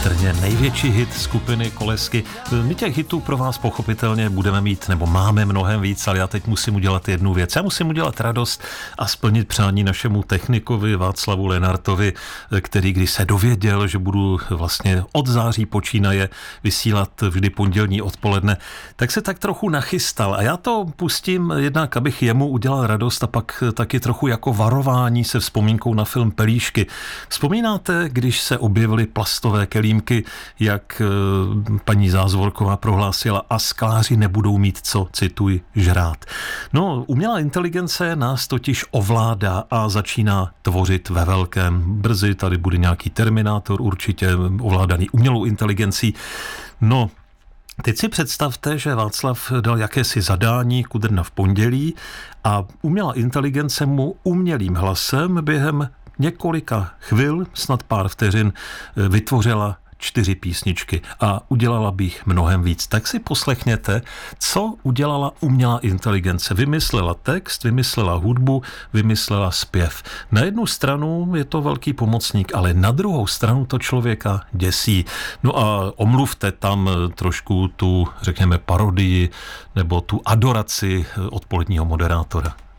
Patrně největší hit skupiny Kolesky. My těch hitů pro vás pochopitelně budeme mít, nebo máme mnohem víc, ale já teď musím udělat jednu věc. Já musím udělat radost a splnit přání našemu technikovi Václavu Lenartovi, který když se dověděl, že budu vlastně od září počínaje vysílat vždy pondělní odpoledne, tak se tak trochu nachystal. A já to pustím jednak, abych jemu udělal radost a pak taky trochu jako varování se vzpomínkou na film Pelíšky. Vzpomínáte, když se objevily plastové kelímky, jak paní Zázvorková prohlásila, a skláři nebudou mít co, cituji, žrát. No, umělá inteligence nás totiž ovládá a začíná tvořit ve velkém. Brzy tady bude nějaký Terminátor, určitě ovládaný umělou inteligencí. No, teď si představte, že Václav dal jakési zadání Kudrna v pondělí a umělá inteligence mu umělým hlasem během několika chvil, snad pár vteřin, vytvořila 4 písničky a udělala bych mnohem víc. Tak si poslechněte, co udělala umělá inteligence. Vymyslela text, vymyslela hudbu, vymyslela zpěv. Na jednu stranu je to velký pomocník, ale na druhou stranu to člověka děsí. No a omluvte tam trošku tu, řekněme, parodii nebo tu adoraci odpoledního moderátora.